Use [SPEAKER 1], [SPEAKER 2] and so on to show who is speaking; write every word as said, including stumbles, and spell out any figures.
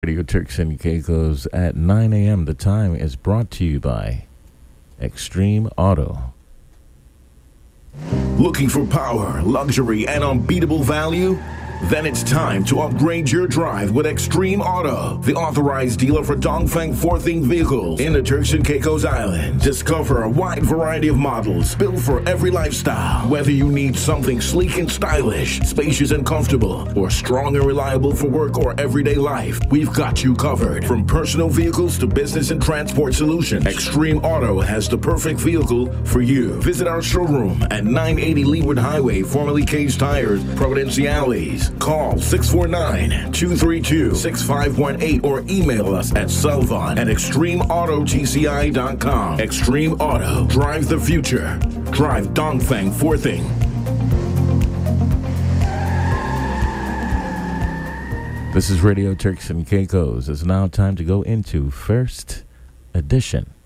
[SPEAKER 1] Radio Turks and Caicos at nine a.m. The time is brought to you by Extreme Auto.
[SPEAKER 2] Looking for power, luxury, and unbeatable value? Then it's time to upgrade your drive with Extreme Auto, the authorized dealer for Dongfeng four-thing vehicles in the Turks and Caicos Islands. Discover a wide variety of models built for every lifestyle. Whether you need something sleek and stylish, spacious and comfortable, or strong and reliable for work or everyday life, we've got you covered. From personal vehicles to business and transport solutions, Extreme Auto has the perfect vehicle for you. Visit our showroom at nine eighty Leeward Highway, formerly Cage Tires, Providenciales. Call six four nine, two three two, six five one eight or email us at Selvon at extreme auto t c i dot com. Extreme Auto. Drive the future. Drive Dongfeng four-thing.
[SPEAKER 1] This is Radio Turks and Caicos. It's now time to go into First Edition.